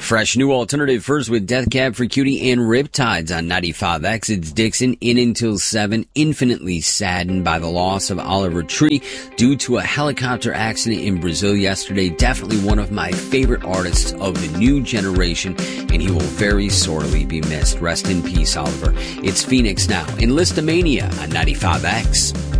Fresh new alternative first with Death Cab for Cutie and Riptides on 95X. It's Dixon in until 7. Infinitely saddened by the loss of Oliver Tree due to a helicopter accident in Brazil yesterday. Definitely one of my favorite artists of the new generation, and he will very sorely be missed. Rest in peace, Oliver. It's Phoenix now in Listomania on 95X.